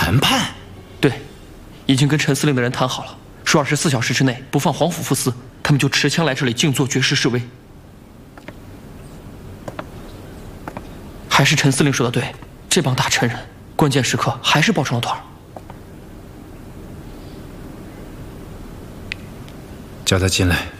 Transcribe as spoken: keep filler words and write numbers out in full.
谈判？ 对，已经跟陈司令的人谈好了，说二十四小时之内不放皇甫副司，他们就持枪来这里静坐绝食示威。还是陈司令说的对，这帮大陈人，关键时刻还是抱成了团。 叫他进来。